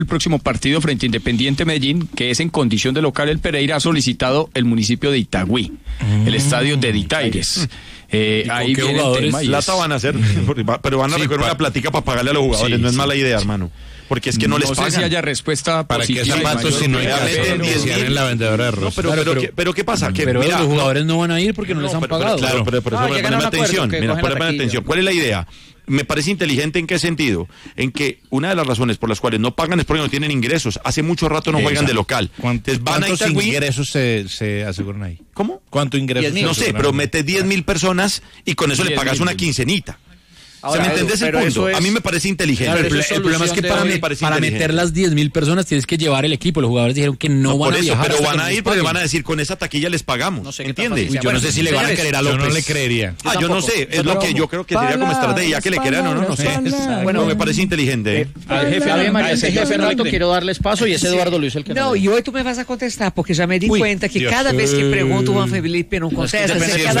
El próximo partido frente a Independiente Medellín, que es en condición de local, el Pereira ha solicitado el municipio de Itagüí, el estadio de Ditaires. Ahí viene el tema. Plata van a hacer, pero van a recoger una platica para pagarle a los jugadores. No es mala idea, hermano. Porque es que no les pagan. No sé si haya respuesta para qué zapatos si no hay que decían en la vendedora de arroz. Pero ¿qué pasa? Que, pero mira, los jugadores no van a ir porque no les han pagado. Claro, pero por eso poneme atención. Mira, poneme atención. ¿Cuál es la idea? Me parece inteligente. ¿En qué sentido? En que una de las razones por las cuales no pagan es porque no tienen ingresos. Hace mucho rato no juegan de local. ¿Cuántos ingresos se aseguran ahí? ¿Cómo? ¿Cuántos ingresos? No sé, pero metes 10.000 personas y con eso le pagas una quincenita. Ahora, ¿me entendés el punto? A mí me parece inteligente. Claro, el problema es que para meter las 10.000 personas tienes que llevar el equipo. Los jugadores dijeron que no van a viajar. Pero van a ir porque van a decir, con esa taquilla les pagamos. No sé, ¿entiendes? Yo no sé si le van a querer a López. Yo no le creería. Yo no sé. Es lo que yo creo que sería como estrategia. Que le quieran o no sé. Bueno, me parece inteligente. Al jefe Fernando quiero darles paso y es Eduardo Luis el que no. Y hoy tú me vas a contestar porque ya me di cuenta que cada vez que pregunto Juan Felipe no contesta.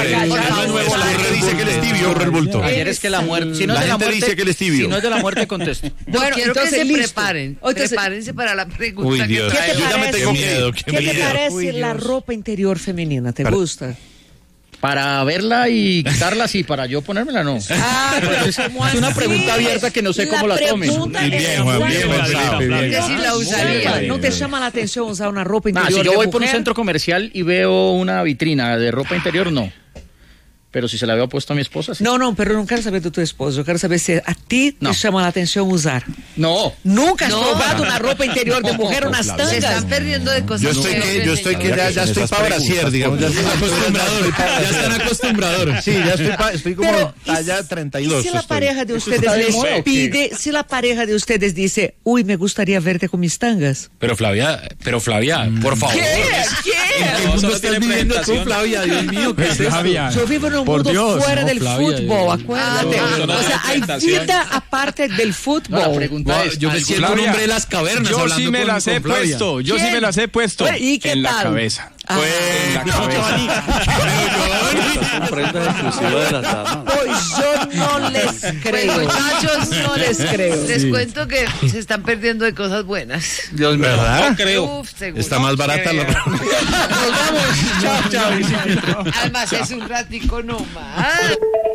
Dice que él es tibio. Ayer es que la muerte. Si no es de la muerte. Que él es tibio. Si no es de la muerte, contesto. Bueno, quiero que se preparen. Prepárense para la pregunta. Uy, Dios. ¿Qué te parece, miedo, ¿qué te parece la ropa interior femenina? ¿Te gusta? Para verla y quitarla, sí. Para yo ponérmela, no. Es una pregunta abierta que no sé cómo la tomes. Bien, Juan, bien. Si la usaría. ¿No te llama la atención usar una ropa interior? Si yo voy de por un mujer? centro comercial y veo una vitrina de ropa interior, no. Pero si se la había puesto a mi esposa, sí. No, pero no quiero saber de tu esposo. Yo quiero saber si a ti te llama la atención usar. No. ¿Nunca has probado una ropa interior de mujer, unas tangas? Se están perdiendo de cosas. Yo estoy para brasier, digamos. Ya estoy acostumbrador. Ya están acostumbrador. Sí, ya estoy como pero, talla 32. ¿Y si la pareja de ustedes les pide, si la pareja de ustedes dice, uy, me gustaría verte con mis tangas? Pero Flavia, por favor. ¿Qué? ¿En qué mundo estás viviendo tú, Flavia? Dios mío, ¿qué es esto? Yo vivo en un mundo fuera del fútbol, acuérdate. O sea, hay vida aparte del fútbol. La pregunta es, yo me siento un hombre de las cavernas. Yo sí me las he puesto. Yo sí me las he puesto. ¿Y qué en tal? la cabeza. En la cabeza. Pues yo no les creo. Muchachos, no les creo. Les cuento que se están perdiendo de cosas buenas. Dios mío, ¿verdad? No creo. Está más barata la ropa. Nos vamos. Chao. Además es un ratico nomás.